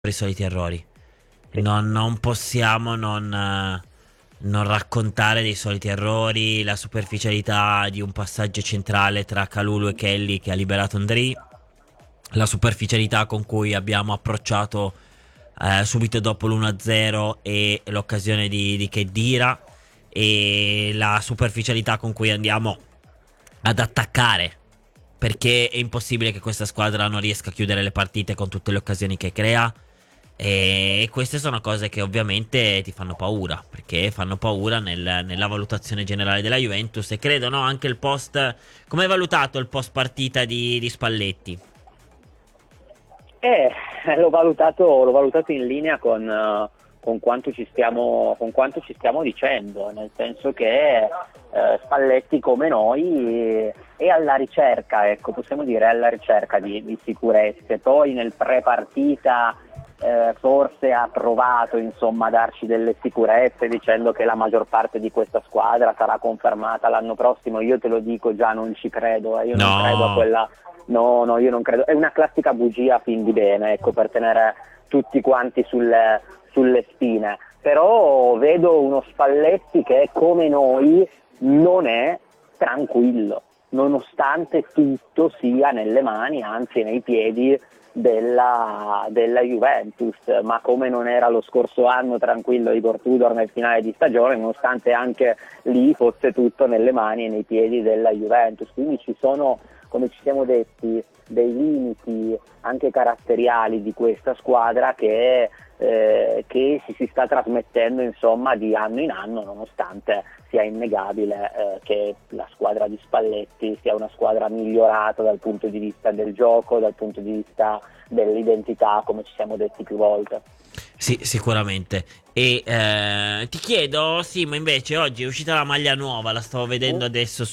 i soliti errori. Non possiamo non raccontare dei soliti errori, la superficialità di un passaggio centrale tra Kalulu e Kelly che ha liberato Ndri, la superficialità con cui abbiamo approcciato subito dopo l'1-0 e l'occasione di Khedira, e la superficialità con cui andiamo ad attaccare, perché è impossibile che questa squadra non riesca a chiudere le partite con tutte le occasioni che crea. E queste sono cose che ovviamente ti fanno paura, perché fanno paura nella valutazione generale della Juventus. E credo, no, anche il post. Come hai valutato il post partita di Spalletti? Eh, l'ho valutato in linea con quanto ci stiamo dicendo, nel senso che Spalletti, come noi, è alla ricerca, ecco, possiamo dire, è alla ricerca di sicurezze. Poi nel pre-partita forse ha provato, insomma, a darci delle sicurezze dicendo che la maggior parte di questa squadra sarà confermata l'anno prossimo. Io te lo dico già, non ci credo, io non credo a No. quella. No, no, io non credo. È una classica bugia a fin di bene, ecco, per tenere tutti quanti sulle spine. Però vedo uno Spalletti che, come noi, non è tranquillo, nonostante tutto sia nelle mani, anzi nei piedi della Juventus. Ma come non era lo scorso anno tranquillo Igor Tudor nel finale di stagione, nonostante anche lì fosse tutto nelle mani e nei piedi della Juventus. Quindi ci sono, come ci siamo detti, dei limiti anche caratteriali di questa squadra che si sta trasmettendo, insomma, di anno in anno, nonostante sia innegabile che la squadra di Spalletti sia una squadra migliorata dal punto di vista del gioco, dal punto di vista dell'identità, come ci siamo detti più volte. Sì, sicuramente. E ti chiedo, Simo, invece oggi è uscita la maglia nuova, la stavo vedendo adesso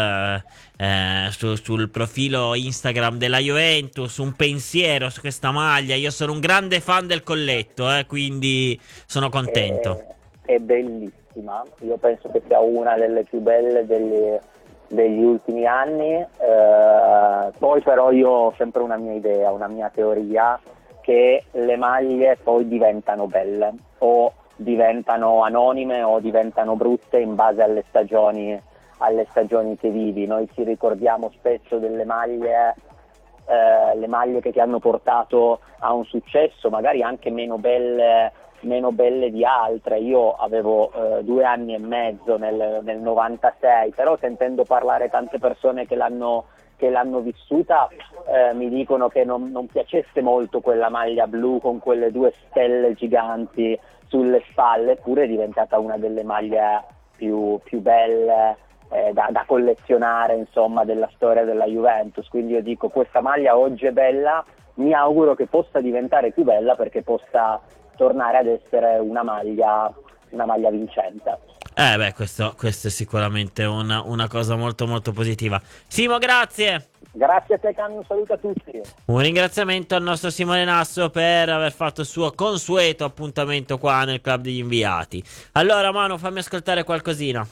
sul profilo Instagram della Juventus. Un pensiero su questa maglia. Io sono un grande fan del colletto, quindi sono contento. È bellissima, io penso che sia una delle più belle degli ultimi anni. Poi però io ho sempre una mia idea, una mia teoria, che le maglie poi diventano belle o diventano anonime o diventano brutte in base alle stagioni che vivi. Noi ci ricordiamo spesso delle maglie, le maglie che ti hanno portato a un successo, magari anche meno belle di altre. Io avevo 2 anni e mezzo nel 96, però sentendo parlare tante persone che l'hanno vissuta, mi dicono che non piacesse molto quella maglia blu con quelle due stelle giganti sulle spalle, eppure è diventata una delle maglie più belle da collezionare, insomma, della storia della Juventus. Quindi io dico, questa maglia oggi è bella, mi auguro che possa diventare più bella perché possa tornare ad essere una maglia vincente. Beh, questo è sicuramente una cosa molto molto positiva. Simo, grazie. Grazie a te, Cami, un saluto a tutti. Un ringraziamento al nostro Simone Nasso per aver fatto il suo consueto appuntamento qua nel club degli inviati. Allora, Manu, fammi ascoltare qualcosina.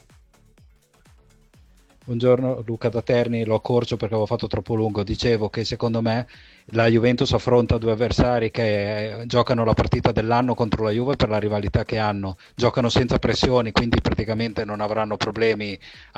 Buongiorno, Luca da Terni, l'ho accorcio perché avevo fatto troppo lungo. Dicevo che secondo me la Juventus affronta due avversari che giocano la partita dell'anno contro la Juve per la rivalità che hanno, giocano senza pressioni, quindi praticamente non avranno problemi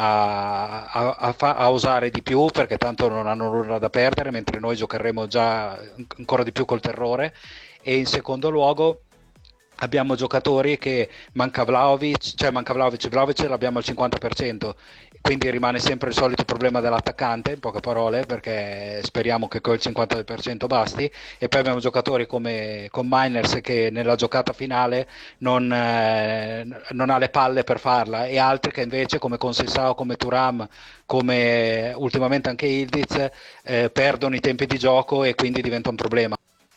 a osare di più perché tanto non hanno nulla da perdere, mentre noi giocheremo già ancora di più col terrore. E in secondo luogo abbiamo giocatori che Vlahovic l'abbiamo al 50%, quindi rimane sempre il solito problema dell'attaccante, in poche parole, perché speriamo che quel 50% basti. E poi abbiamo giocatori come con Miners che nella giocata finale non ha le palle per farla, e altri che invece come Conceição, come Thuram, come ultimamente anche Ildiz, perdono i tempi di gioco e quindi diventa un problema.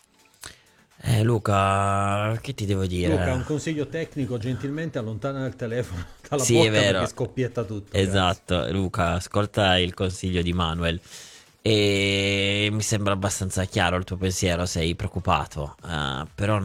Luca, che ti devo Luca, un dire? consiglio tecnico, gentilmente allontana il telefono dalla Sì, è bocca vero. perché scoppietta tutto. Esatto, Luca, ascolta il consiglio di Manuel. E mi sembra abbastanza chiaro il tuo pensiero, sei preoccupato, però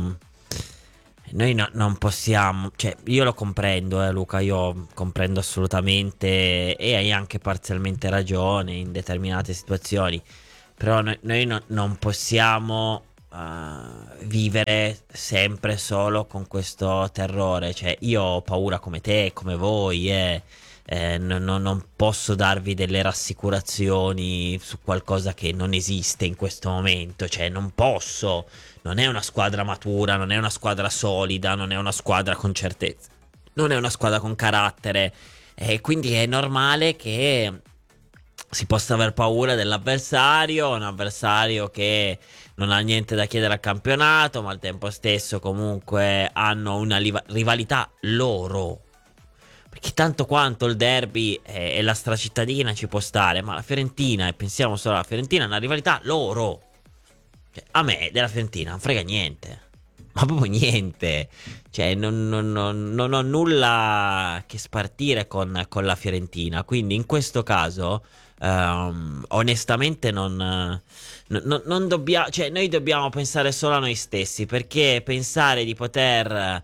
non possiamo, cioè io lo comprendo, Luca, io comprendo assolutamente e hai anche parzialmente ragione in determinate situazioni, però noi non possiamo vivere sempre solo con questo terrore. Cioè, io ho paura come te, come voi, non posso darvi delle rassicurazioni su qualcosa che non esiste in questo momento. Cioè, non posso. Non è una squadra matura, non è una squadra solida, non è una squadra con certezza, non è una squadra con carattere. E quindi è normale che si possa aver paura dell'avversario, un avversario che non ha niente da chiedere al campionato, ma al tempo stesso comunque hanno una rivalità loro. Perché tanto quanto il derby e la stracittadina ci può stare, ma la Fiorentina, e pensiamo solo alla Fiorentina, è una rivalità loro. Cioè, a me della Fiorentina non frega niente. Ma proprio niente. Cioè, non ho nulla che spartire con la Fiorentina. Quindi in questo caso, onestamente, non dobbiamo. Cioè, noi dobbiamo pensare solo a noi stessi. Perché pensare di poter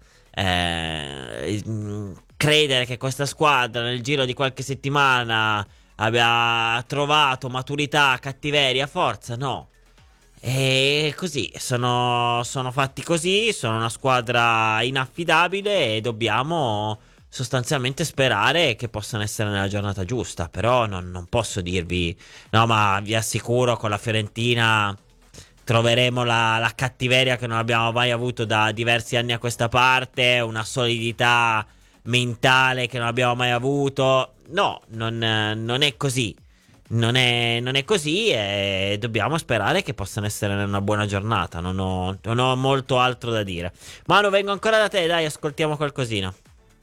credere che questa squadra nel giro di qualche settimana abbia trovato maturità, cattiveria, forza, no. E così, sono fatti così, sono una squadra inaffidabile e dobbiamo sostanzialmente sperare che possano essere nella giornata giusta. Però non posso dirvi, no, ma vi assicuro con la Fiorentina troveremo la cattiveria che non abbiamo mai avuto da diversi anni a questa parte, una solidità mentale che non abbiamo mai avuto. No, non è così. Non è così e dobbiamo sperare che possano essere una buona giornata. Non ho molto altro da dire. Manu, vengo ancora da te, dai, ascoltiamo qualcosina.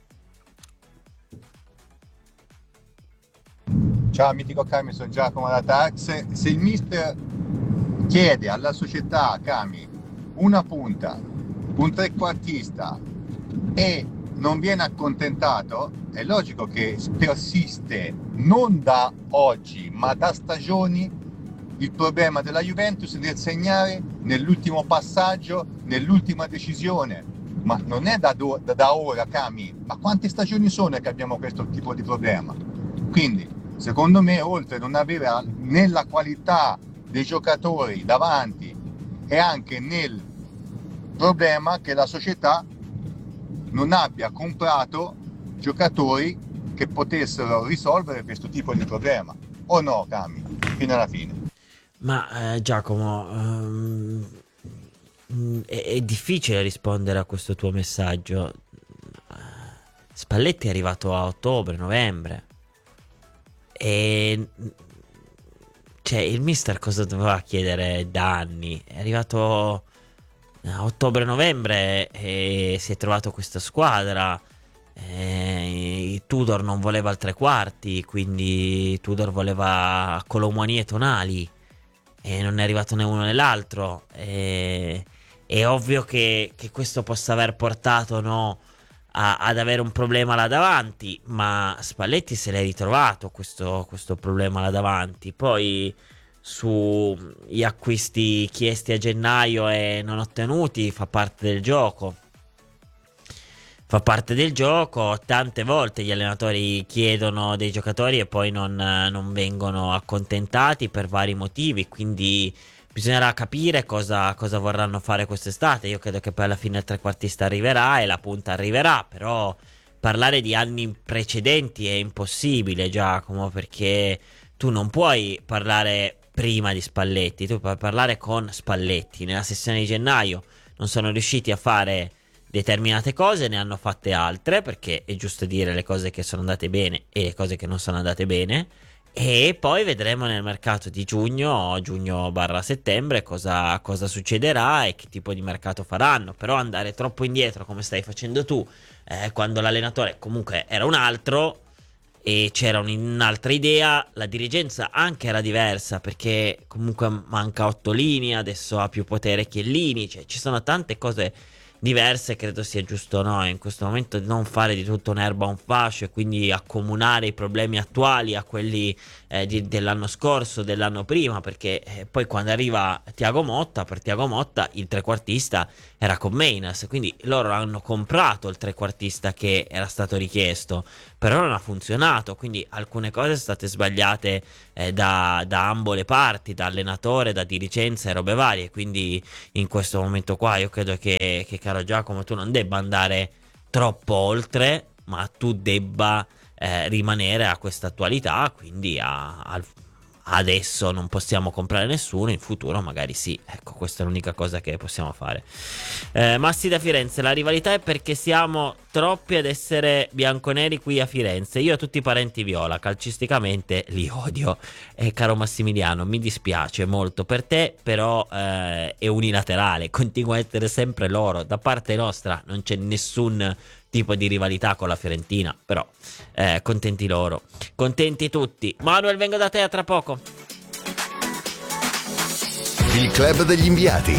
Ciao mitico Cami, sono Giacomo da Tax. Se il mister chiede alla società Cami una punta, un trequartista e non viene accontentato, è logico che persiste non da oggi ma da stagioni il problema della Juventus nel segnare nell'ultimo passaggio, nell'ultima decisione. Ma non è da ora, Cami, ma quante stagioni sono che abbiamo questo tipo di problema? Quindi secondo me, oltre a non avere nella qualità dei giocatori davanti e anche nel problema che la società non abbia comprato giocatori che potessero risolvere questo tipo di problema, o no, Cami, fino alla fine. Ma Giacomo, è difficile rispondere a questo tuo messaggio. Spalletti è arrivato a ottobre, novembre. E cioè, il mister cosa doveva chiedere da anni? È arrivato a ottobre-novembre e si è trovato questa squadra. Tudor non voleva il tre quarti, quindi Tudor voleva Colomani e Tonali e non è arrivato né uno né l'altro. È ovvio che questo possa aver portato, no, ad avere un problema là davanti, ma Spalletti se l'è ritrovato questo problema là davanti. Poi sugli acquisti chiesti a gennaio e non ottenuti fa parte del gioco. Fa parte del gioco, tante volte gli allenatori chiedono dei giocatori e poi non vengono accontentati per vari motivi, quindi bisognerà capire cosa vorranno fare quest'estate. Io credo che poi alla fine il trequartista arriverà e la punta arriverà, però parlare di anni precedenti è impossibile, Giacomo, perché tu non puoi parlare prima di Spalletti, tu puoi parlare con Spalletti. Nella sessione di gennaio non sono riusciti a fare determinate cose, ne hanno fatte altre, perché è giusto dire le cose che sono andate bene e le cose che non sono andate bene. E poi vedremo nel mercato di giugno/settembre cosa succederà e che tipo di mercato faranno. Però andare troppo indietro come stai facendo tu, quando l'allenatore comunque era un altro e c'era un'altra idea, la dirigenza anche era diversa, perché comunque manca Ottolini, adesso ha più potere Chiellini, cioè ci sono tante cose diverse. Credo sia giusto, no, in questo momento non fare di tutto un'erba un fascio e quindi accomunare i problemi attuali a quelli dell'anno scorso, dell'anno prima, perché poi quando arriva Thiago Motta, per Thiago Motta il trequartista era con Meinas, quindi loro hanno comprato il trequartista che era stato richiesto, però non ha funzionato, quindi alcune cose sono state sbagliate da ambo le parti, da allenatore, da dirigenza e robe varie. Quindi in questo momento qua io credo che caro Giacomo, tu non debba andare troppo oltre, ma tu debba rimanere a questa attualità, quindi adesso non possiamo comprare nessuno, in futuro magari sì, ecco, questa è l'unica cosa che possiamo fare. Massi da Firenze, la rivalità è perché siamo troppi ad essere bianconeri qui a Firenze. Io ho tutti i parenti viola, calcisticamente li odio, caro Massimiliano, mi dispiace molto per te, però è unilaterale, continua a essere sempre loro. Da parte nostra non c'è nessun tipo di rivalità con la Fiorentina, però contenti loro, contenti tutti. Manuel, vengo da te a tra poco. Il club degli inviati.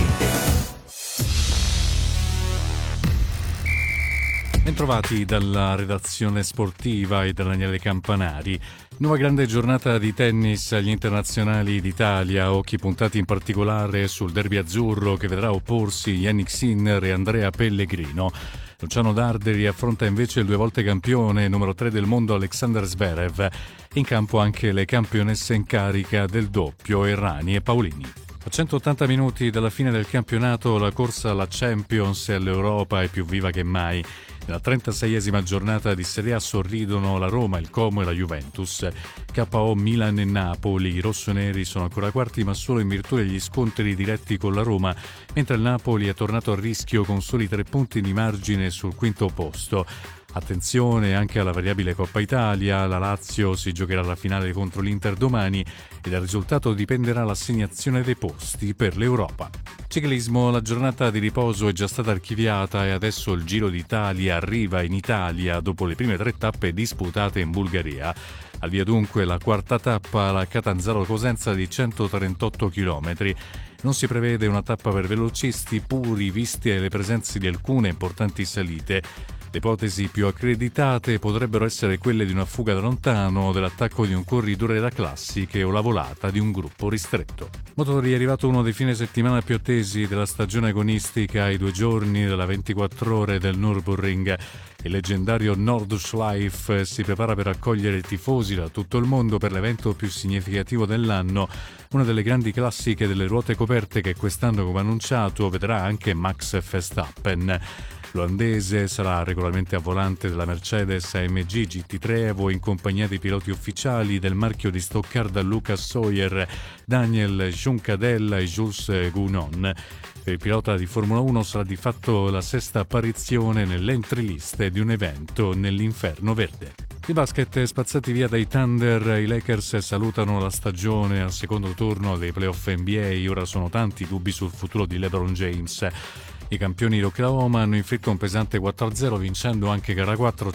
Bentrovati dalla redazione sportiva e da Daniele Campanari. Nuova grande giornata di tennis agli internazionali d'Italia, occhi puntati in particolare sul derby azzurro che vedrà opporsi Jannik Sinner e Andrea Pellegrino. Luciano Darderi affronta invece il 2 volte campione, numero 3 del mondo Alexander Zverev. In campo anche le campionesse in carica del doppio Errani e Paolini. A 180 minuti dalla fine del campionato la corsa alla Champions e all'Europa è più viva che mai. Nella 36esima giornata di Serie A sorridono la Roma, il Como e la Juventus. KO Milan e Napoli. I rossoneri sono ancora quarti ma solo in virtù degli scontri diretti con la Roma, mentre il Napoli è tornato a rischio con soli 3 punti di margine sul quinto posto. Attenzione anche alla variabile Coppa Italia, la Lazio si giocherà la finale contro l'Inter domani e dal risultato dipenderà l'assegnazione dei posti per l'Europa. Ciclismo, la giornata di riposo è già stata archiviata e adesso il Giro d'Italia arriva in Italia dopo le prime 3 tappe disputate in Bulgaria. Al via dunque la quarta tappa, la Catanzaro-Cosenza di 138 km. Non si prevede una tappa per velocisti puri, viste le presenze di alcune importanti salite. Le ipotesi più accreditate potrebbero essere quelle di una fuga da lontano, dell'attacco di un corridore da classiche o la volata di un gruppo ristretto. Motori, è arrivato uno dei fine settimana più attesi della stagione agonistica, ai 2 giorni della 24 ore del Nürburgring. Il leggendario Nordschleife si prepara per accogliere tifosi da tutto il mondo per l'evento più significativo dell'anno, una delle grandi classiche delle ruote coperte che quest'anno, come annunciato, vedrà anche Max Verstappen. L'olandese sarà regolarmente a volante della Mercedes AMG GT3 Evo in compagnia dei piloti ufficiali del marchio di Stoccarda Lucas Sawyer, Daniel Juncadella e Jules Gounon. Per il pilota di Formula 1 sarà di fatto la 6ª apparizione nell'entry list di un evento nell'inferno verde. I basket spazzati via dai Thunder, i Lakers salutano la stagione al secondo turno dei playoff NBA. Ora sono tanti dubbi sul futuro di LeBron James. I campioni di Oklahoma hanno inflitto un pesante 4-0 vincendo anche gara 4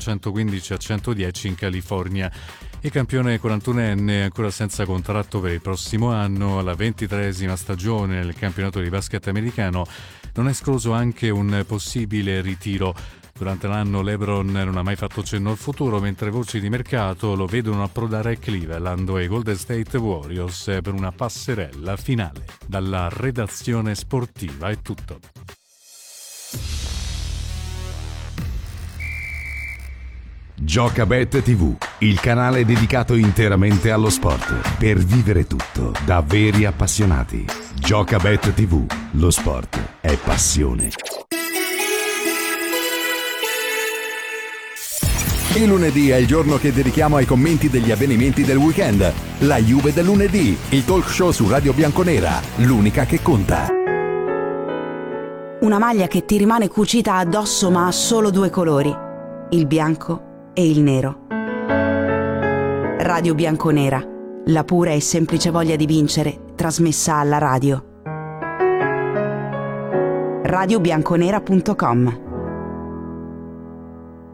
115-110 in California. Il campione 41enne, ancora senza contratto per il prossimo anno, alla 23esima stagione nel campionato di basket americano, non è escluso anche un possibile ritiro. Durante l'anno LeBron non ha mai fatto cenno al futuro, mentre voci di mercato lo vedono approdare a Cleveland e ai Golden State Warriors per una passerella finale. Dalla redazione sportiva è tutto. Giocabet TV, il canale dedicato interamente allo sport, per vivere tutto da veri appassionati. Giocabet TV, lo sport è passione. Il lunedì è il giorno che dedichiamo ai commenti degli avvenimenti del weekend. La Juve del lunedì, il talk show su Radio Bianconera, l'unica che conta. Una maglia che ti rimane cucita addosso ma ha solo 2 colori, il bianco e il nero. Radio Bianconera, la pura e semplice voglia di vincere, trasmessa alla radio. radiobianconera.com.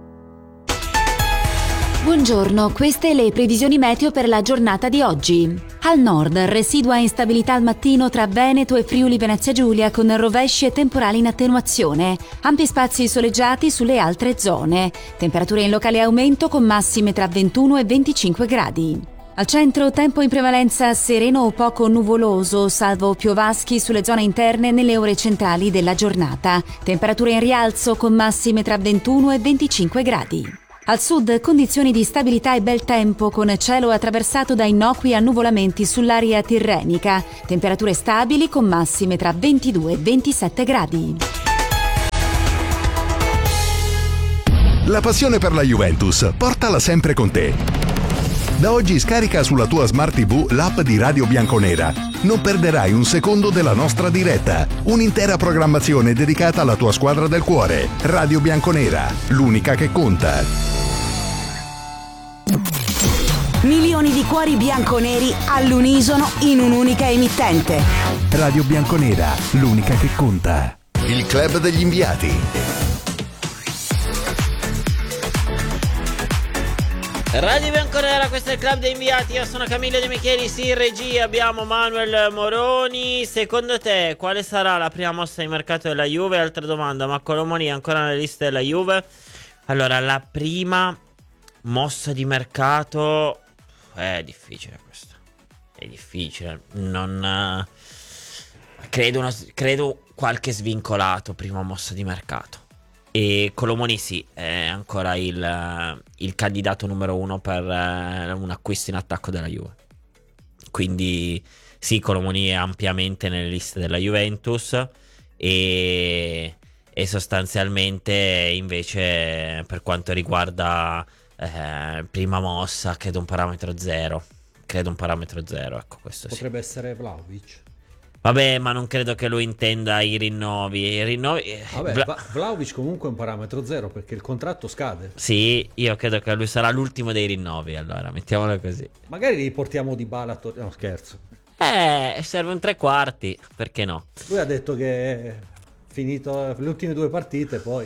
Buongiorno, queste le previsioni meteo per la giornata di oggi. Al nord, residua instabilità al mattino tra Veneto e Friuli Venezia Giulia con rovesci e temporali in attenuazione. Ampi spazi soleggiati sulle altre zone. Temperature in locale aumento con massime tra 21 e 25 gradi. Al centro, tempo in prevalenza sereno o poco nuvoloso, salvo piovaschi sulle zone interne nelle ore centrali della giornata. Temperature in rialzo con massime tra 21 e 25 gradi. Al sud, condizioni di stabilità e bel tempo con cielo attraversato da innocui annuvolamenti sull'area tirrenica. Temperature stabili con massime tra 22 e 27 gradi. La passione per la Juventus, portala sempre con te. Da oggi scarica sulla tua Smart TV l'app di Radio Bianconera. Non perderai un secondo della nostra diretta. Un'intera programmazione dedicata alla tua squadra del cuore. Radio Bianconera, l'unica che conta. Milioni di cuori bianconeri all'unisono in un'unica emittente. Radio Bianconera, l'unica che conta. Il club degli inviati. Radio Bianconera, questo è il club dei inviati. Io sono Camillo De Micheli, sì, in regia abbiamo Manuel Moroni. Secondo te quale sarà la prima mossa di mercato della Juve? Altra domanda, ma Colomoni è ancora nella lista della Juve? Allora, la prima mossa di mercato è difficile questa. È difficile. Non credo qualche svincolato prima mossa di mercato. E Colomoni sì, è ancora il candidato numero uno per un acquisto in attacco della Juve. Quindi sì, Colomoni è ampiamente nelle liste della Juventus e sostanzialmente invece per quanto riguarda prima mossa credo un parametro zero, ecco, questo sì. Potrebbe essere Vlahovic. Vabbè, ma non credo che lui intenda i rinnovi. Vabbè, Vlahovic comunque è un parametro zero perché il contratto scade. Sì, io credo che lui sarà l'ultimo dei rinnovi, allora, mettiamolo così. Magari riportiamo Dybala no, scherzo. Serve un tre quarti, perché no? Lui ha detto che è finito le ultime due partite, poi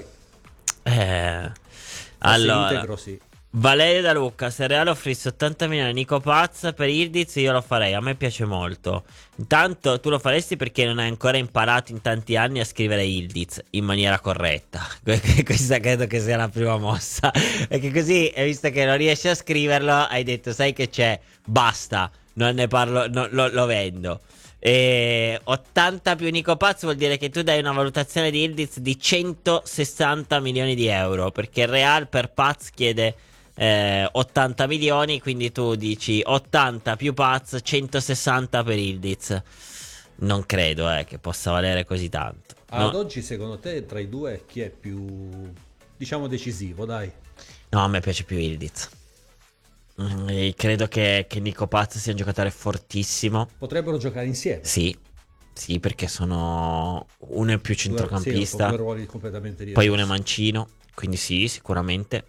allora, integro, sì. Valerio da Lucca, se Real offrisse 80 milioni a Nico Paz per Ildiz, io lo farei, a me piace molto. Intanto tu lo faresti perché non hai ancora imparato in tanti anni a scrivere Ildiz in maniera corretta. Questa credo che sia la prima mossa, perché così, visto che non riesci a scriverlo, hai detto sai che c'è, basta, non ne parlo, lo vendo. E 80 più Nico Paz vuol dire che tu dai una valutazione di Ildiz di 160 milioni di euro, perché il Real per Paz chiede 80 milioni, quindi tu dici 80 più Paz, 160 per Ildiz. Non credo che possa valere così tanto. Ad oggi secondo te tra i due chi è più, diciamo, decisivo, dai? No, a me piace più Ildiz. Credo che Nico Paz sia un giocatore fortissimo. Potrebbero giocare insieme? Sì, perché uno è più centrocampista, due ruoli completamente diversi. Poi uno è mancino, quindi sì, sicuramente.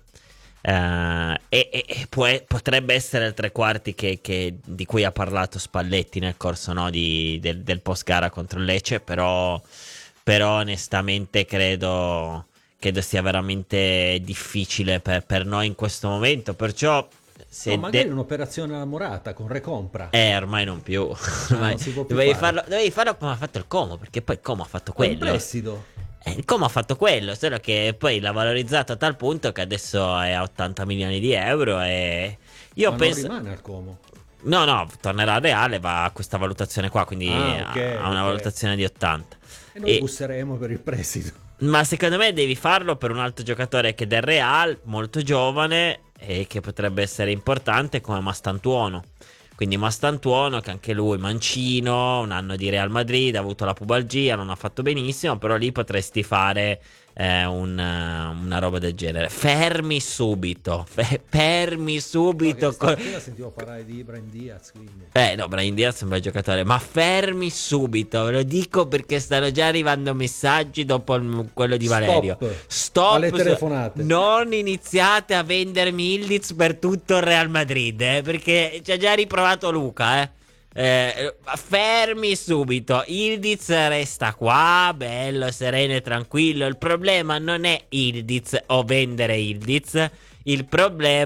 Potrebbe essere il tre quarti di cui ha parlato Spalletti nel corso del post gara contro il Lecce, però onestamente credo sia veramente difficile per noi in questo momento, perciò magari un'operazione alla Morata con recompra. Ormai non più. Non si può più dovevi farlo come ha fatto il Como, perché poi il Como ha fatto quello. Un prestito. Il Como ha fatto quello, solo che poi l'ha valorizzato a tal punto che adesso è a 80 milioni di euro e io penso... non rimane al Como. No, tornerà al Reale, va a questa valutazione qua, quindi ha una valutazione di 80. E noi busseremo per il prestito. Ma secondo me devi farlo per un altro giocatore che è del Real, molto giovane e che potrebbe essere importante come Mastantuono. Quindi Mastantuono, che anche lui mancino, un anno di Real Madrid, ha avuto la pubalgia, non ha fatto benissimo, però lì potresti fare una roba del genere. Fermi subito. Stamattina sentivo parlare di Brahim Diaz, quindi. No, Brahim Diaz è un bel giocatore, ma fermi subito, ve lo dico perché stanno già arrivando messaggi dopo quello di Valerio. Stop alle telefonate. Non iniziate a vendermi Ildiz per tutto il Real Madrid, perché ci ha già riprovato Luca, fermi subito. Ildiz resta qua, bello, sereno e tranquillo. Il problema non è Ildiz o vendere Ildiz, il problema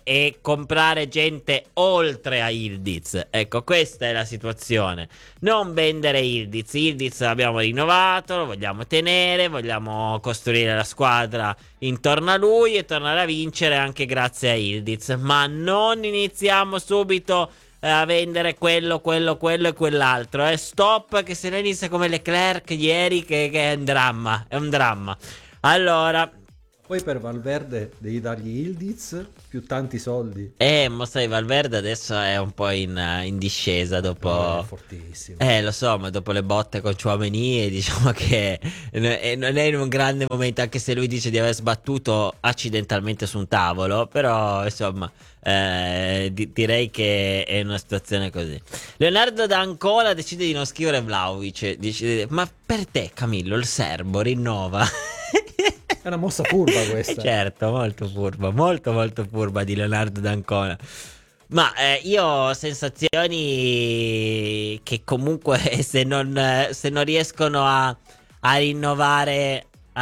e comprare gente oltre a Yildiz. Ecco, questa è la situazione. Non vendere Yildiz. Yildiz l'abbiamo rinnovato, lo vogliamo tenere, vogliamo costruire la squadra intorno a lui e tornare a vincere anche grazie a Yildiz. Ma non iniziamo subito a vendere quello e quell'altro. Stop, che se ne inizia come Leclerc ieri, che è un dramma. È un dramma. Allora, poi per Valverde devi dargli Yildiz più tanti soldi. ma sai, Valverde adesso è un po' in discesa dopo. È fortissimo. Lo so, ma dopo le botte con Tchouaméni, diciamo che non è in un grande momento, anche se lui dice di aver sbattuto accidentalmente su un tavolo, però insomma, direi che è una situazione così. Leonardo D'Ancona decide di non scrivere Vlahovic, ma per te, Camillo, il serbo rinnova? È una mossa furba questa. Certo, molto furba, molto molto furba di Leonardo D'Ancona. Ma io ho sensazioni che comunque se non riescono a rinnovare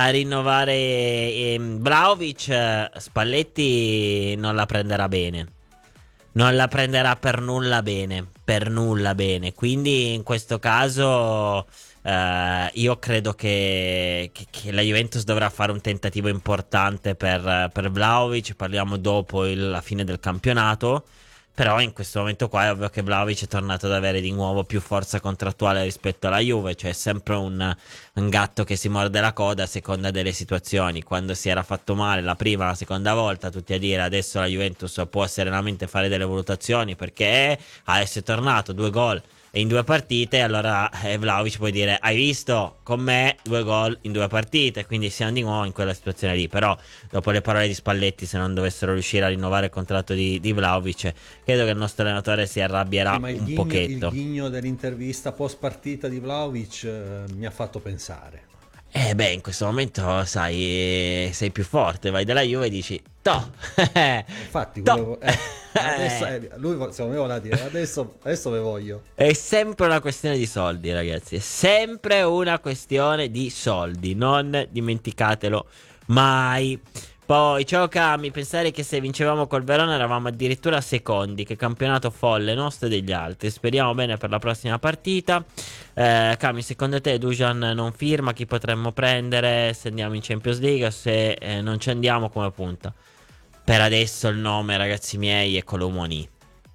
Vlahovic, Spalletti non la prenderà bene. Non la prenderà per nulla bene. Quindi in questo caso io credo che la Juventus dovrà fare un tentativo importante per Vlahovic. Parliamo dopo la fine del campionato. Però in questo momento qua è ovvio che Vlahovic è tornato ad avere di nuovo più forza contrattuale rispetto alla Juve. Cioè è sempre un gatto che si morde la coda a seconda delle situazioni. Quando si era fatto male la prima, la seconda volta, tutti a dire adesso la Juventus può serenamente fare delle valutazioni, perché adesso è tornato 2 gol in 2 partite. Allora Vlahovic può dire: hai visto con me 2 gol in 2 partite. Quindi siamo di nuovo in quella situazione lì. Però dopo le parole di Spalletti, se non dovessero riuscire a rinnovare il contratto di Vlahovic, credo che il nostro allenatore si arrabbierà un pochetto. Il ghigno dell'intervista post partita di Vlahovic mi ha fatto pensare. In questo momento, sai, sei più forte, vai dalla Juve e dici toh. Infatti, adesso, lui secondo me voleva dire adesso ve voglio. È sempre una questione di soldi, ragazzi. È sempre una questione di soldi. Non dimenticatelo mai. Poi, ciao Cami, pensare che se vincevamo col Verona eravamo addirittura secondi. Che campionato folle nostro e degli altri. Speriamo bene per la prossima partita. Cami, secondo te Dusan non firma? Chi potremmo prendere se andiamo in Champions League? Se non ci andiamo, come punta? Per adesso il nome, ragazzi miei, è Colomoni.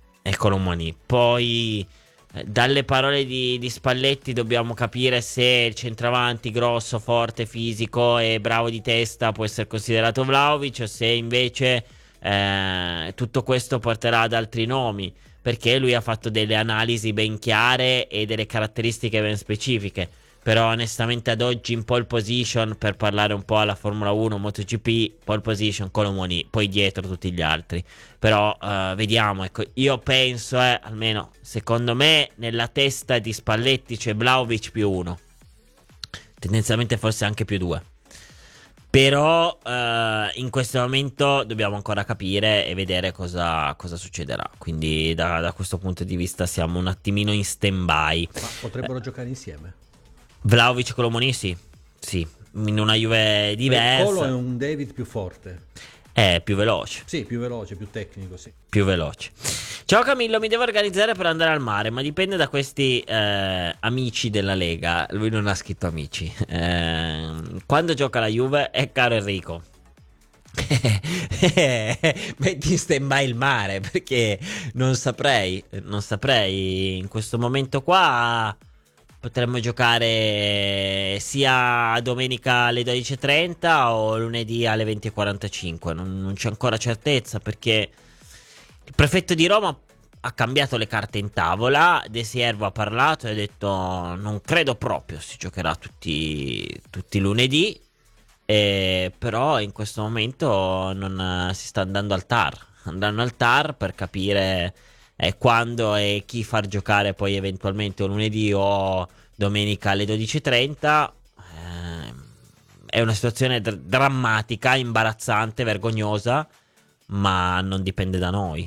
Poi dalle parole di Spalletti dobbiamo capire se il centravanti grosso, forte, fisico e bravo di testa può essere considerato Vlahovic, o se invece tutto questo porterà ad altri nomi, perché lui ha fatto delle analisi ben chiare e delle caratteristiche ben specifiche. Però onestamente ad oggi in pole position, per parlare un po' alla Formula 1, MotoGP, pole position Colomoni, poi dietro tutti gli altri. Però vediamo, ecco, io penso, almeno secondo me nella testa di Spalletti c'è Vlahovic più 1, tendenzialmente forse anche più 2. Però in questo momento dobbiamo ancora capire e vedere cosa succederà. Quindi da questo punto di vista siamo un attimino in stand-by. Ma potrebbero giocare insieme? Vlahovic e Colomoni sì, in una Juve diversa. Colo è un David più forte. Più veloce. Sì, più veloce, più tecnico, sì. Più veloce. Ciao Camillo, mi devo organizzare per andare al mare, ma dipende da questi amici della Lega. Lui non ha scritto amici. Quando gioca la Juve è caro Enrico. Metti in stand-by il mare, perché non saprei in questo momento qua. Potremmo giocare sia domenica alle 12:30 o lunedì alle 20:45. Non c'è ancora certezza, perché il prefetto di Roma ha cambiato le carte in tavola. De Siervo ha parlato e ha detto: non credo proprio si giocherà tutti lunedì. Però in questo momento non si sta andando al TAR. Andranno al TAR per capire quando e chi far giocare poi eventualmente o lunedì o domenica alle 12:30. È una situazione drammatica, imbarazzante, vergognosa, ma non dipende da noi.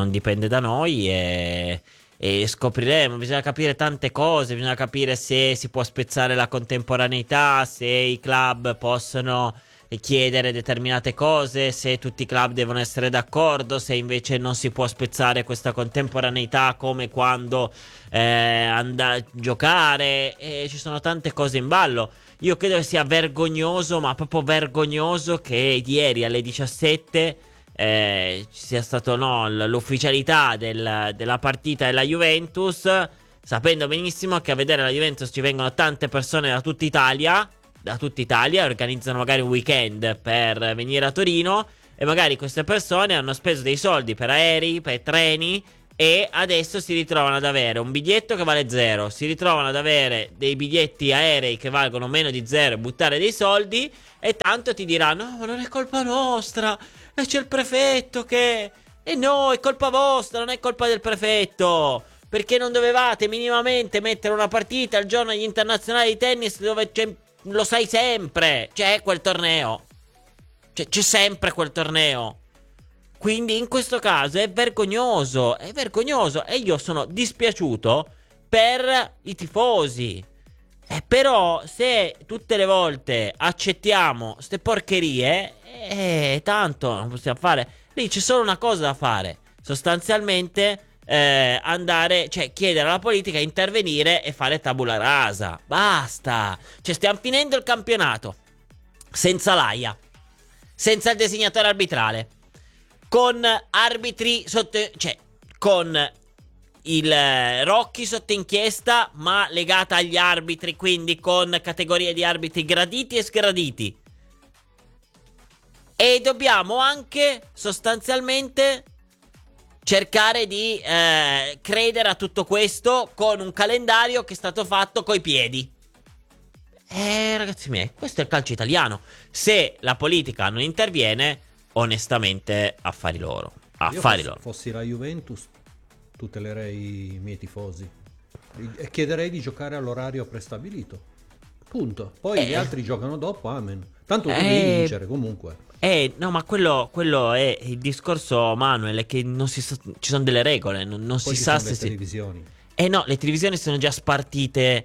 E scopriremo. Bisogna capire tante cose. Bisogna capire se si può spezzare la contemporaneità, se i club possono chiedere determinate cose, se tutti i club devono essere d'accordo, se invece non si può spezzare questa contemporaneità come quando andare a giocare, e ci sono tante cose in ballo. Io credo che sia vergognoso, ma proprio vergognoso, che ieri alle 17 ci sia stato l'ufficialità della partita della Juventus, sapendo benissimo che a vedere la Juventus ci vengono tante persone da tutta Italia, organizzano magari un weekend per venire a Torino, e magari queste persone hanno speso dei soldi per aerei, per treni, e adesso si ritrovano ad avere un biglietto che vale 0, si ritrovano ad avere dei biglietti aerei che valgono meno di 0 e buttare dei soldi, e tanto ti diranno: no, ma non è colpa nostra, e c'è il prefetto che... E no, è colpa vostra, non è colpa del prefetto, perché non dovevate minimamente mettere una partita il giorno degli internazionali di tennis, dove c'è, lo sai sempre, c'è quel torneo, c'è sempre quel torneo. Quindi in questo caso è vergognoso, e io sono dispiaciuto per i tifosi. Però se tutte le volte accettiamo ste porcherie, tanto non possiamo fare. Lì c'è solo una cosa da fare, sostanzialmente andare, cioè chiedere alla politica di intervenire e fare tabula rasa. Basta. Cioè stiamo finendo il campionato senza l'AIA, senza il designatore arbitrale, con arbitri sotto, cioè con il Rocchi sotto inchiesta, ma legata agli arbitri, quindi con categorie di arbitri graditi e sgraditi. E dobbiamo anche sostanzialmente cercare di credere a tutto questo con un calendario che è stato fatto coi piedi. Ragazzi miei, questo è il calcio italiano. Se la politica non interviene, onestamente, affari loro. Fossi la Juventus, tutelerei i miei tifosi e chiederei di giocare all'orario prestabilito. Punto. Poi gli altri giocano dopo, amen. Tanto tu devi vincere comunque. No, ma quello è il discorso, Manuel, è che non ci sono delle regole, non si sa se le televisioni. No, le televisioni sono già spartite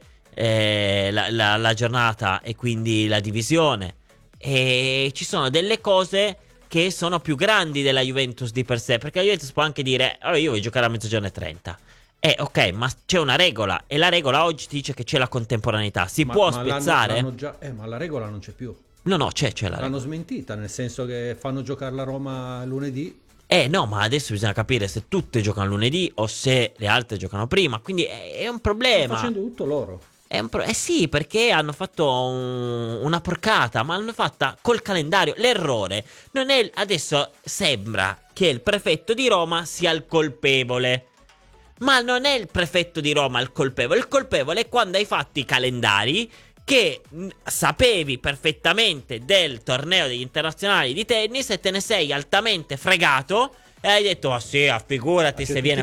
la giornata, e quindi la divisione. E ci sono delle cose che sono più grandi della Juventus di per sé, perché la Juventus può anche dire: oh, io voglio giocare a 12:30. Ok, ma c'è una regola, e la regola oggi ti dice che c'è la contemporaneità. Si può spezzare? Ma la regola non c'è più. No, c'è la regola. L'hanno smentita, nel senso che fanno giocare la Roma lunedì. No, ma adesso bisogna capire se tutte giocano lunedì o se le altre giocano prima. Quindi è un problema. Stanno facendo tutto loro. Sì, perché hanno fatto una porcata, ma l'hanno fatta col calendario. L'errore non è... Adesso sembra che il prefetto di Roma sia il colpevole, ma non è il prefetto di Roma il colpevole. Il colpevole è quando hai fatto i calendari che sapevi perfettamente del torneo degli internazionali di tennis e te ne sei altamente fregato e hai detto: oh sì, figurati se viene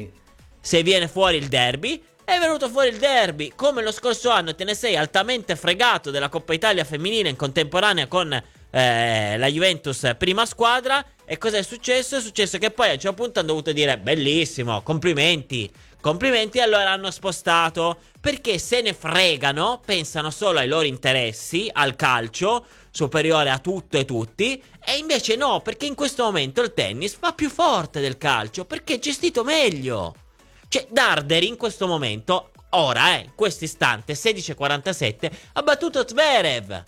fuori il derby. È venuto fuori il derby. Come lo scorso anno te ne sei altamente fregato della Coppa Italia femminile in contemporanea con la Juventus prima squadra. E cosa è successo? È successo che poi a un certo punto hanno dovuto dire: bellissimo, complimenti, e allora hanno spostato, perché se ne fregano, pensano solo ai loro interessi, al calcio superiore a tutto e tutti. E invece no, perché in questo momento il tennis va più forte del calcio, perché è gestito meglio. Cioè Darderi in questo momento, ora in questo istante 16:47, ha battuto Zverev.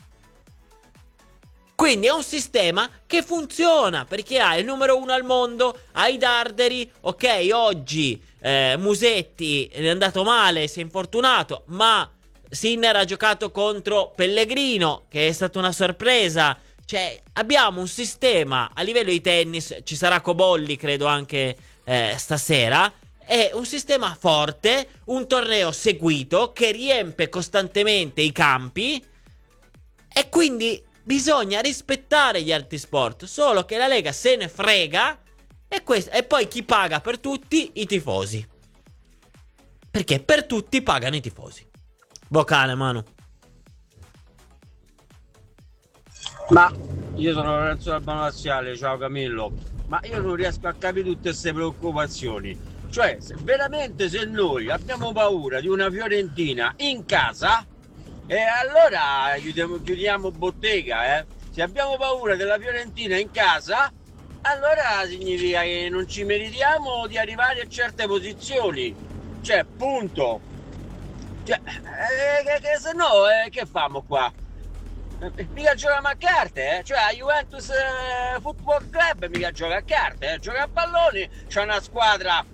Quindi è un sistema che funziona, perché ha il numero 1 al mondo, hai Darderi. Ok, oggi Musetti è andato male, si è infortunato, ma Sinner ha giocato contro Pellegrino, che è stata una sorpresa. Cioè abbiamo un sistema a livello di tennis, ci sarà Cobolli credo anche stasera. È un sistema forte, un torneo seguito che riempie costantemente i campi, e quindi bisogna rispettare gli altri sport. Solo che la Lega se ne frega, e poi chi paga per tutti? I tifosi. Perché per tutti pagano i tifosi. Vocale, Manu. Ma io sono Lorenzo Albano Laziale, ciao Camillo. Ma io non riesco a capire tutte queste preoccupazioni. Cioè, se noi abbiamo paura di una Fiorentina in casa, allora chiudiamo bottega, Se abbiamo paura della Fiorentina in casa, allora significa che non ci meritiamo di arrivare a certe posizioni. Cioè, punto. Cioè, se no, che famo qua? Mica giochiamo a carte, Cioè, a Juventus Football Club mica gioca a carte, Gioca a palloni, c'è una squadra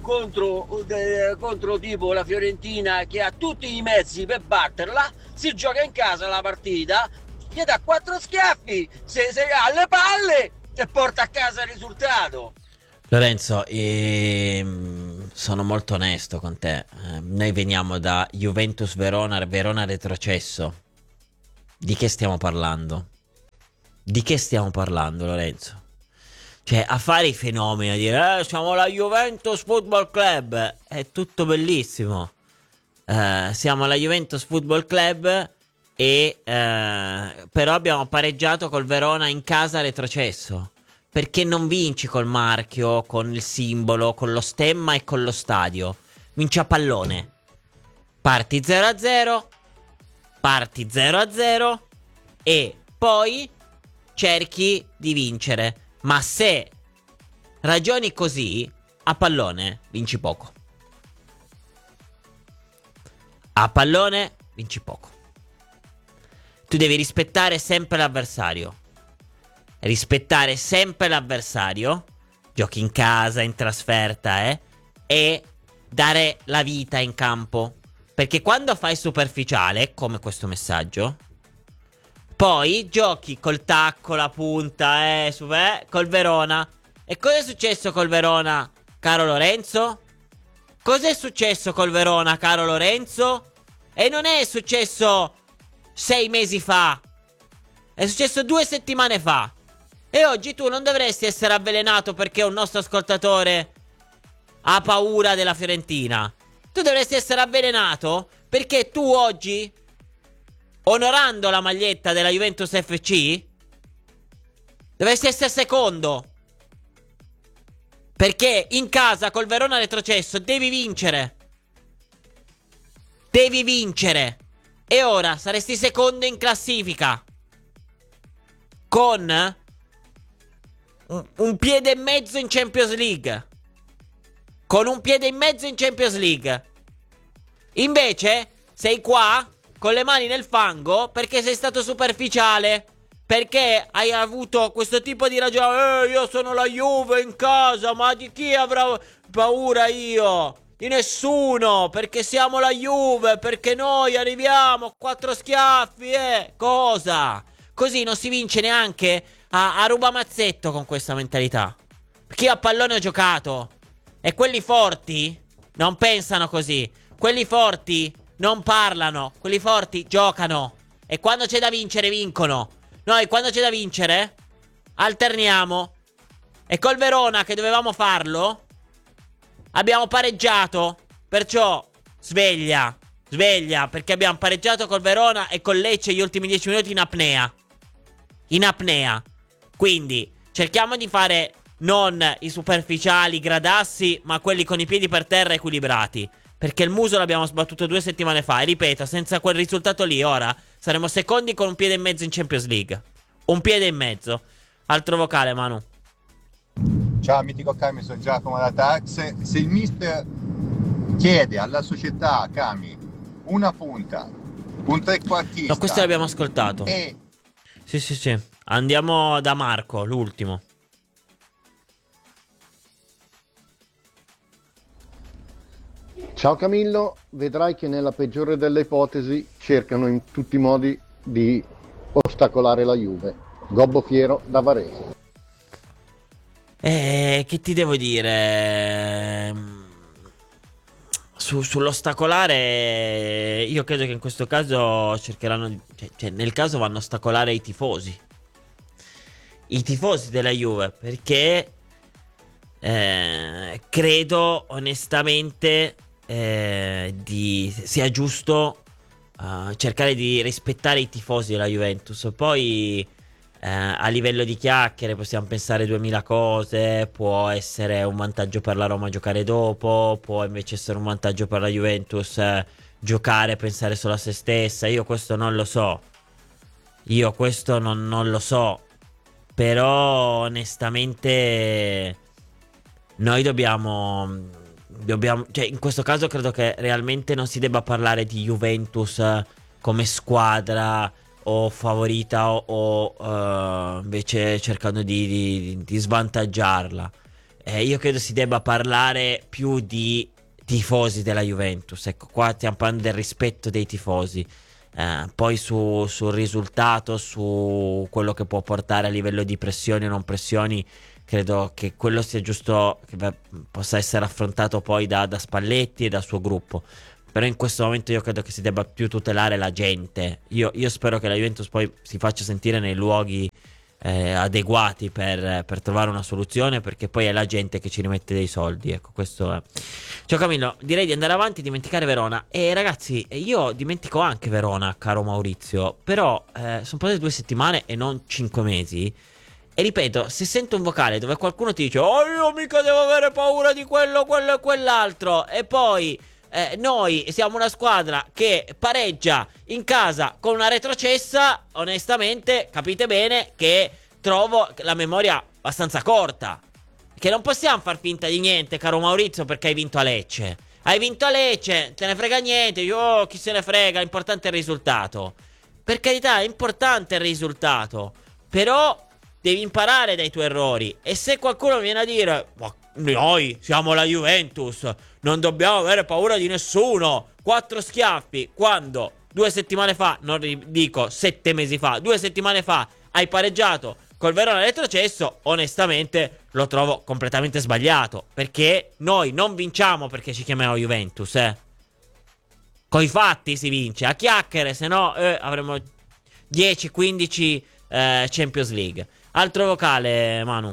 contro tipo la Fiorentina che ha tutti i mezzi per batterla, si gioca in casa la partita, gli dà 4 schiaffi, se ha le palle e porta a casa il risultato. Lorenzo, sono molto onesto con te. Noi veniamo da Juventus Verona, Verona retrocesso. Di che stiamo parlando? Di che stiamo parlando, Lorenzo? Cioè, a fare i fenomeni, a dire siamo la Juventus Football Club, è tutto bellissimo. Siamo la Juventus Football Club e però abbiamo pareggiato col Verona in casa retrocesso. Perché non vinci col marchio, con il simbolo, con lo stemma e con lo stadio. Vinci a pallone. Parti 0-0, parti 0-0 e poi cerchi di vincere. Ma se ragioni così, a pallone vinci poco. A pallone vinci poco. Tu devi rispettare sempre l'avversario. Rispettare sempre l'avversario. Giochi in casa, in trasferta, e dare la vita in campo. Perché quando fai superficiale, come questo messaggio, poi giochi col tacco, la punta, col Verona. E cosa è successo col Verona, caro Lorenzo? Cosa è successo col Verona, caro Lorenzo? E non è successo 6 mesi fa. È successo 2 settimane fa. E oggi tu non dovresti essere avvelenato perché un nostro ascoltatore ha paura della Fiorentina. Tu dovresti essere avvelenato perché tu oggi, onorando la maglietta della Juventus FC, dovresti essere secondo. Perché in casa col Verona retrocesso devi vincere. Devi vincere. E ora saresti secondo in classifica, con un piede e mezzo in Champions League. Con un piede in mezzo in Champions League. Invece sei qua con le mani nel fango perché sei stato superficiale. Perché hai avuto questo tipo di ragione. Io sono la Juve in casa. Ma di chi avrò paura io? Di nessuno. Perché siamo la Juve. Perché noi arriviamo a 4 schiaffi. Cosa? Così non si vince neanche a rubamazzetto con questa mentalità. Chi a pallone ha giocato. E quelli forti non pensano così. Quelli forti non parlano. Quelli forti giocano. E quando c'è da vincere vincono. Noi quando c'è da vincere alterniamo. E col Verona, che dovevamo farlo, abbiamo pareggiato. Perciò sveglia. Sveglia, perché abbiamo pareggiato col Verona e con Lecce gli ultimi 10 minuti in apnea. In apnea. Quindi cerchiamo di fare non i superficiali gradassi, ma quelli con i piedi per terra equilibrati. Perché il muso l'abbiamo sbattuto 2 settimane fa. E ripeto, senza quel risultato lì ora saremo secondi con un piede e mezzo in Champions League. Un piede e mezzo. Altro vocale, Manu. Ciao mitico Cami, sono Giacomo da Tax. Se il mister chiede alla società, Cami, una punta, un trequartista. No, questo l'abbiamo ascoltato. Sì. Andiamo da Marco, l'ultimo. Ciao Camillo, vedrai che nella peggiore delle ipotesi cercano in tutti i modi di ostacolare la Juve. Gobbo Fiero da Varese. Che ti devo dire? Sull'ostacolare, io credo che in questo caso cercheranno, cioè nel caso vanno a ostacolare i tifosi. I tifosi della Juve, perché credo onestamente sia giusto cercare di rispettare i tifosi della Juventus. Poi a livello di chiacchiere possiamo pensare 2000 cose. Può essere un vantaggio per la Roma giocare dopo, può invece essere un vantaggio per la Juventus giocare e pensare solo a se stessa. Io questo non lo so. Io questo non lo so, però onestamente noi dobbiamo, cioè in questo caso credo che realmente non si debba parlare di Juventus come squadra o favorita o invece cercando di svantaggiarla. Io credo si debba parlare più di tifosi della Juventus. Ecco, qua stiamo parlando del rispetto dei tifosi. Poi sul risultato, su quello che può portare a livello di pressioni o non pressioni, credo che quello sia giusto che possa essere affrontato poi da Spalletti e dal suo gruppo. Però in questo momento io credo che si debba più tutelare la gente. Io spero che la Juventus poi si faccia sentire nei luoghi adeguati per trovare una soluzione, perché poi è la gente che ci rimette dei soldi. Ecco, questo è. Ciao Camillo, direi di andare avanti e dimenticare Verona. E ragazzi, io dimentico anche Verona, caro Maurizio. Però sono passate 2 settimane e non 5 mesi. E ripeto, se sento un vocale dove qualcuno ti dice "oh, io mica devo avere paura di quello e quell'altro", e poi noi siamo una squadra che pareggia in casa con una retrocessa, onestamente capite bene che trovo la memoria abbastanza corta. Che non possiamo far finta di niente, caro Maurizio, perché hai vinto a Lecce. Hai vinto a Lecce, te ne frega niente. Chi se ne frega, l'importante è il risultato. Per carità, è importante il risultato, però devi imparare dai tuoi errori. E se qualcuno viene a dire "ma noi siamo la Juventus, non dobbiamo avere paura di nessuno", 4 schiaffi, quando 2 settimane fa, non dico 7 mesi fa, 2 settimane fa hai pareggiato col Verona retrocesso, onestamente lo trovo completamente sbagliato. Perché noi non vinciamo perché ci chiamiamo Juventus, coi fatti si vince, a chiacchiere, se no avremo 10-15 Champions League. Altro vocale, Manu.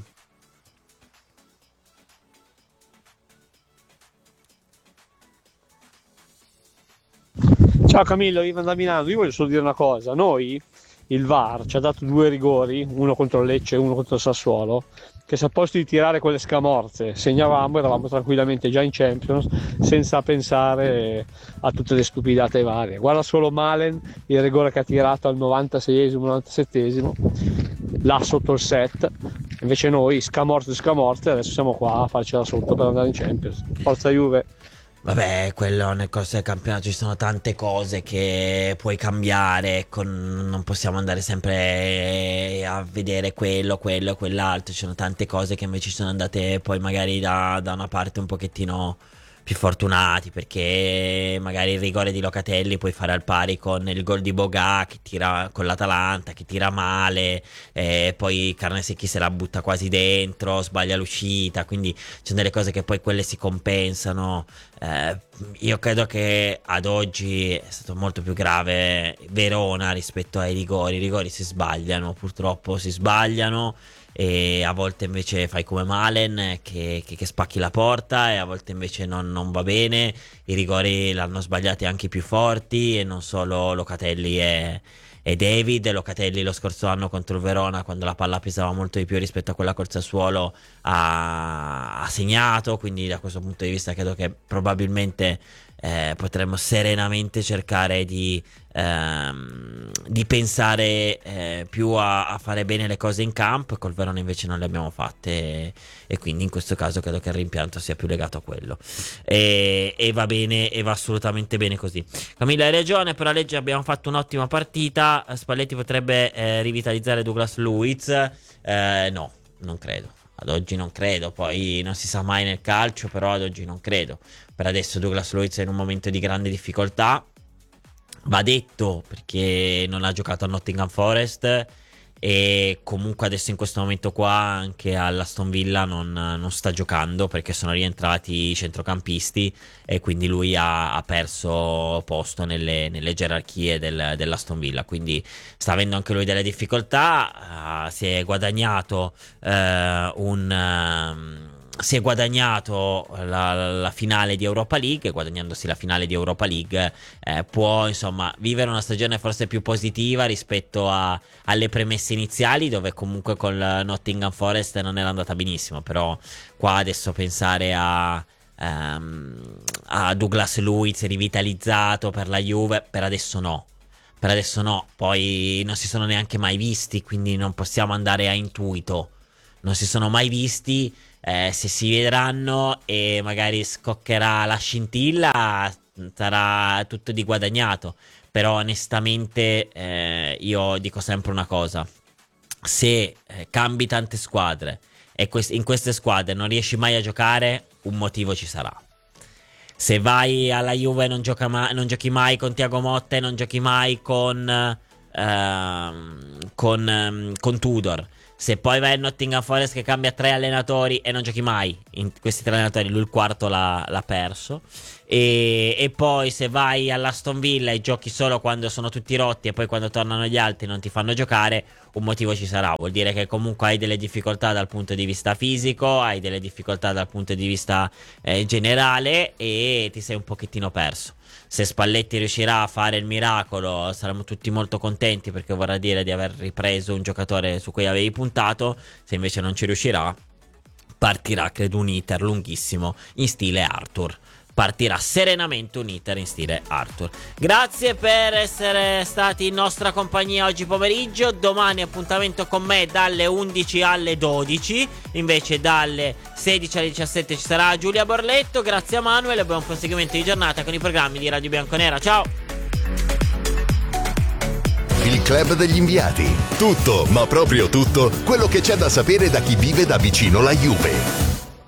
Ciao Camillo, Ivan da Milano. Io voglio solo dire una cosa. Noi, il VAR ci ha dato 2 rigori, uno contro il Lecce e uno contro il Sassuolo, che se a posto di tirare quelle scamorze segnavamo, eravamo tranquillamente già in Champions, senza pensare a tutte le stupidate varie. Guarda solo Malen, il rigore che ha tirato al 96esimo, 97esimo, là sotto il set. Invece noi, scamorze, adesso siamo qua a farcela sotto per andare in Champions. Forza Juve! Vabbè, quello nel corso del campionato ci sono tante cose che puoi cambiare, ecco, non possiamo andare sempre a vedere quello e quell'altro. Ci sono tante cose che invece sono andate poi magari da una parte un pochettino più fortunati, perché magari il rigore di Locatelli puoi fare al pari con il gol di Boga che tira con l'Atalanta, che tira male, poi Carnesecchi se la butta quasi dentro, sbaglia l'uscita, quindi ci sono delle cose che poi quelle si compensano. Io credo che ad oggi è stato molto più grave Verona rispetto ai rigori. I rigori si sbagliano, purtroppo si sbagliano, e a volte invece fai come Malen che spacchi la porta, e a volte invece non va bene. I rigori l'hanno sbagliati anche i più forti, e non solo Locatelli e David. Locatelli lo scorso anno contro il Verona, quando la palla pesava molto di più rispetto a quella col Sassuolo, ha segnato. Quindi da questo punto di vista credo che probabilmente potremmo serenamente cercare di pensare più a fare bene le cose in campo. Col Verona invece non le abbiamo fatte, e quindi in questo caso credo che il rimpianto sia più legato a quello, e va bene, e va assolutamente bene così. Camilla, hai ragione, per la legge abbiamo fatto un'ottima partita. Spalletti potrebbe rivitalizzare Douglas Luiz? No, non credo. Ad oggi non credo, poi non si sa mai nel calcio, però ad oggi non credo. Per adesso Douglas Luiz è in un momento di grande difficoltà, va detto, perché non ha giocato a Nottingham Forest, e comunque adesso in questo momento qua anche all'Aston Villa non sta giocando, perché sono rientrati i centrocampisti, e quindi lui ha perso posto nelle gerarchie dell'Aston Villa, quindi sta avendo anche lui delle difficoltà. Si è guadagnato si è guadagnato la finale di Europa League. Guadagnandosi la finale di Europa League può insomma vivere una stagione forse più positiva rispetto alle premesse iniziali, dove comunque con Nottingham Forest non era andata benissimo. Però qua adesso pensare a Douglas Luiz rivitalizzato per la Juve, per adesso no. per adesso no, poi non si sono neanche mai visti, quindi non possiamo andare a intuito, non si sono mai visti, se si vedranno e magari scoccherà la scintilla sarà tutto di guadagnato, però onestamente io dico sempre una cosa: se cambi tante squadre e in queste squadre non riesci mai a giocare, un motivo ci sarà. Se vai alla Juve e non giochi mai con Thiago Motta e non giochi mai con Tudor, se poi vai a Nottingham Forest che cambia 3 allenatori e non giochi mai in questi 3 allenatori, lui il quarto l'ha perso, e poi se vai all'Aston Villa e giochi solo quando sono tutti rotti e poi quando tornano gli altri non ti fanno giocare, un motivo ci sarà. Vuol dire che comunque hai delle difficoltà dal punto di vista fisico, hai delle difficoltà dal punto di vista generale, e ti sei un pochettino perso. Se Spalletti riuscirà a fare il miracolo saremo tutti molto contenti, perché vorrà dire di aver ripreso un giocatore su cui avevi puntato. Se invece non ci riuscirà, partirà credo un iter lunghissimo in stile Arthur. Partirà serenamente un iter in stile Arthur. Grazie per essere stati in nostra compagnia oggi pomeriggio. Domani appuntamento con me dalle 11 alle 12. Invece dalle 16 alle 17 ci sarà Giulia Borletto. Grazie a Manuel e buon proseguimento di giornata con i programmi di Radio Bianconera. Ciao! Il Club degli Inviati. Tutto, ma proprio tutto, quello che c'è da sapere da chi vive da vicino la Juve.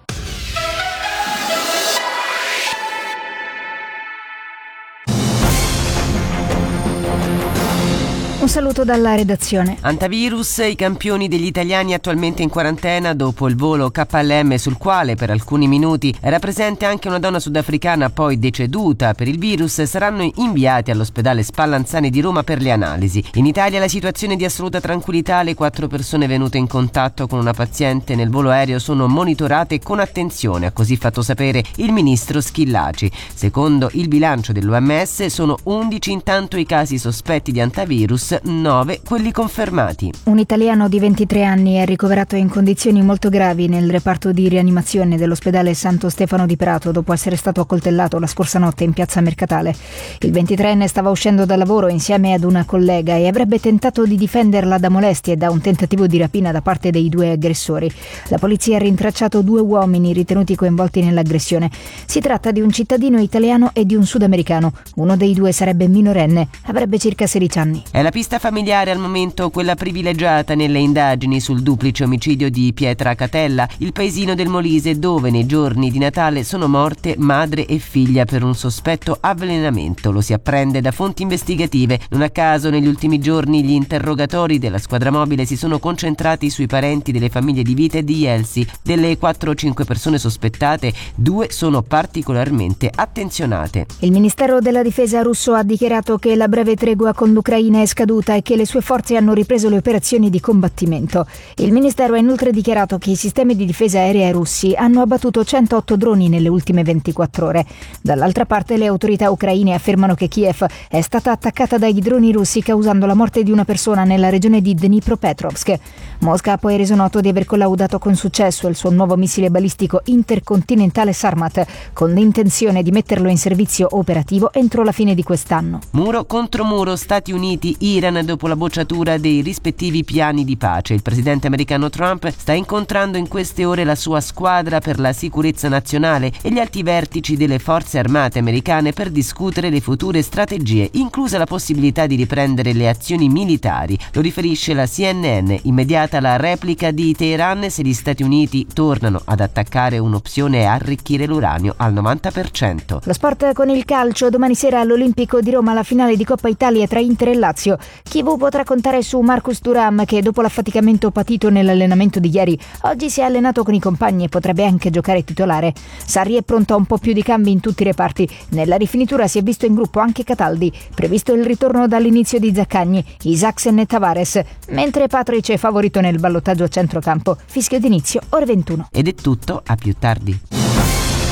Un saluto dalla redazione. Antivirus, i campioni degli italiani attualmente in quarantena dopo il volo KLM sul quale per alcuni minuti era presente anche una donna sudafricana poi deceduta per il virus, saranno inviati all'ospedale Spallanzani di Roma per le analisi. In Italia la situazione è di assoluta tranquillità, le 4 persone venute in contatto con una paziente nel volo aereo sono monitorate con attenzione, ha così fatto sapere il ministro Schillaci. Secondo il bilancio dell'OMS sono 11 intanto i casi sospetti di antivirus, 9 quelli confermati. Un italiano di 23 anni è ricoverato in condizioni molto gravi nel reparto di rianimazione dell'ospedale Santo Stefano di Prato dopo essere stato accoltellato la scorsa notte in piazza Mercatale. Il 23enne stava uscendo dal lavoro insieme ad una collega e avrebbe tentato di difenderla da molestie e da un tentativo di rapina da parte dei 2 aggressori. La polizia ha rintracciato 2 uomini ritenuti coinvolti nell'aggressione. Si tratta di un cittadino italiano e di un sudamericano. Uno dei 2 sarebbe minorenne, avrebbe circa 16 anni. È la pista familiare al momento quella privilegiata nelle indagini sul duplice omicidio di Pietra Catella, il paesino del Molise, dove nei giorni di Natale sono morte madre e figlia per un sospetto avvelenamento. Lo si apprende da fonti investigative. Non a caso negli ultimi giorni gli interrogatori della squadra mobile si sono concentrati sui parenti delle famiglie di Vita e di Elsi. Delle 4 o 5 persone sospettate, 2 sono particolarmente attenzionate. Il Ministero della Difesa russo ha dichiarato che la breve tregua con l'Ucraina è scaduta e che le sue forze hanno ripreso le operazioni di combattimento. Il Ministero ha inoltre dichiarato che i sistemi di difesa aerea russi hanno abbattuto 108 droni nelle ultime 24 ore. Dall'altra parte le autorità ucraine affermano che Kiev è stata attaccata dai droni russi causando la morte di una persona nella regione di Dnipropetrovsk. Mosca ha poi reso noto di aver collaudato con successo il suo nuovo missile balistico intercontinentale Sarmat con l'intenzione di metterlo in servizio operativo entro la fine di quest'anno. Muro contro muro, Stati Uniti, Iran dopo la bocciatura dei rispettivi piani di pace. Il presidente americano Trump sta incontrando in queste ore la sua squadra per la sicurezza nazionale e gli alti vertici delle forze armate americane per discutere le future strategie, inclusa la possibilità di riprendere le azioni militari. Lo riferisce la CNN. Immediata la replica di Teheran se gli Stati Uniti tornano ad attaccare. Un'opzione è arricchire l'uranio al 90%. Lo sport con il calcio. Domani sera all'Olimpico di Roma la finale di Coppa Italia tra Inter e Lazio. Chivu potrà contare su Marcus Thuram che dopo l'affaticamento patito nell'allenamento di ieri oggi si è allenato con i compagni e potrebbe anche giocare titolare. Sarri è pronto a un po' più di cambi in tutti i reparti. Nella rifinitura si è visto in gruppo anche Cataldi. Previsto il ritorno dall'inizio di Zaccagni, Isaacsen e Tavares, mentre Patric è favorito nel ballottaggio a centrocampo. Fischio d'inizio ore 21. Ed è tutto, a più tardi.